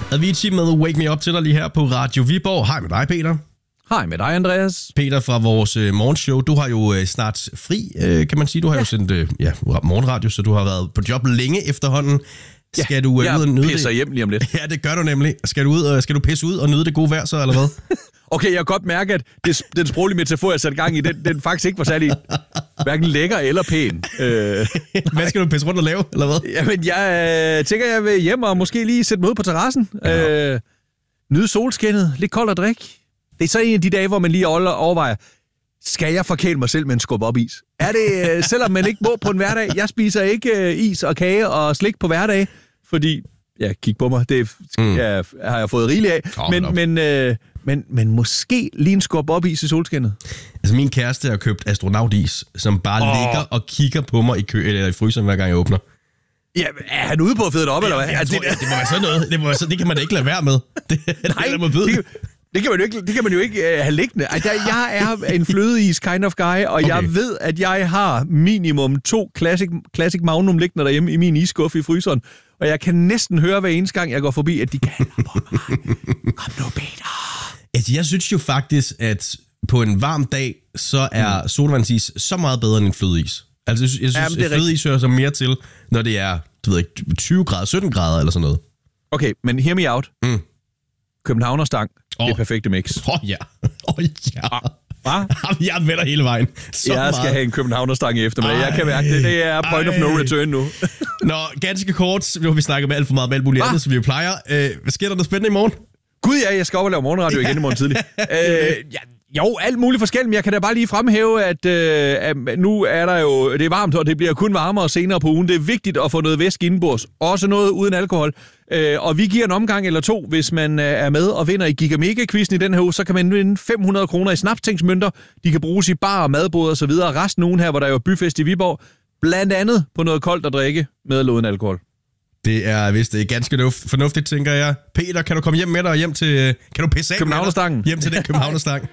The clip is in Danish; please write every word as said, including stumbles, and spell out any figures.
Avicii med Wake Me Up til dig lige her på Radio Viborg. Hej med dig, Peter. Hej med dig, Andreas. Peter fra vores øh, morgenshow. Du har jo øh, snart fri, øh, kan man sige. Du har ja. jo sendt øh, ja, morgenradio, så du har været på job længe efterhånden. Skal ja, du øh, ud og nyde det? Jeg pisser hjem lige om lidt. Ja, det gør du nemlig. Skal du, ud, og, skal du pisse ud og nyde det gode vejr så, eller hvad? Okay, jeg kan godt mærke, at det, den sproglige metafor, jeg satte gang i, den, den faktisk ikke var særlig hverken lækker eller pæn. Øh, hvad skal du pisse rundt og lave, eller hvad? Jamen, jeg øh, tænker, jeg vil hjem og måske lige sætte mig ud på terrassen. Ja. Øh, nyde solskinnet, lidt koldt at drikke. Det er så en af de dage, hvor man lige overvejer, skal jeg forkæle mig selv med en skub op is? Er det, øh, selvom man ikke må på en hverdag? Jeg spiser ikke øh, is og kage og slik på hverdag, fordi, ja, kig på mig, det mm. jeg, har jeg fået rigeligt af. Oh, men, men, øh, men, men måske lige en skub op is i solskinnet. Altså, min kæreste har købt astronautis, som bare oh. ligger og kigger på mig i kø eller i fryseren, hver gang jeg åbner. Ja, er han ude på at fede det op, ja, eller hvad? Jeg tror, det, det må være sådan noget. Det, må være så, det kan man da ikke lade være med. Det, Nej, det, det, det, det, kan man jo ikke, det kan man jo ikke uh, have liggende. Altså, jeg er en flødeis kind of guy, og okay. jeg ved, at jeg har minimum to Classic, Classic Magnum liggende derhjemme i min isskuffe i fryseren. Og jeg kan næsten høre hver eneste gang, jeg går forbi, at de kalder på mig. Kom nu, Peter. Altså, jeg synes jo faktisk, at på en varm dag, så er mm. sodavandsis så meget bedre end en flødeis. Altså, jeg synes, jeg synes at flødeis hører så mere til, når det er, du ved ikke, tyve grader, sytten grader eller sådan noget. Okay, men hear me out. Mm. Københavnerstang, oh. det er perfekte mix. Åh oh, ja, åh oh, ja. Ah. Jeg er med dig hele vejen. Så jeg skal meget. have en københavnerstang i eftermiddag. Jeg kan mærke det. Det er point Ej. of no return nu. Nå, ganske kort. Nu har vi snakket med alt for meget med alt muligt andet, som vi plejer. Øh, hvad sker der noget spændende i morgen? Gud ja, jeg skal op og lave morgenradio igen i morgen tidlig. øh, ja, jo, alt muligt forskelligt, men jeg kan da bare lige fremhæve, at, øh, at nu er der jo, det er varmt, og det bliver kun varmere senere på ugen. Det er vigtigt at få noget væske indenbords. Også noget uden alkohol. Øh, og vi giver en omgang eller to, hvis man øh, er med og vinder i Gigamega-quizzen i den her uge, så kan man vinde fem hundrede kroner i snapstingsmønter. De kan bruges i bar, madbåd og så videre. Resten af ugen her, hvor der er jo byfest i Viborg, blandt andet på noget koldt at drikke med eller uden alkohol. Det er vist det er ganske fornuftigt, tænker jeg. Peter, kan du komme hjem med dig og hjem til, kan du pisse af Københavnerstangen. Hjem til den Københavnerstang.